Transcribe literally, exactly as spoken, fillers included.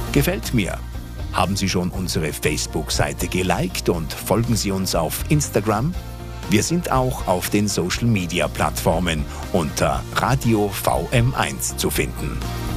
Gefällt mir? Haben Sie schon unsere Facebook-Seite geliked und folgen Sie uns auf Instagram? Wir sind auch auf den Social-Media-Plattformen unter Radio V M eins zu finden.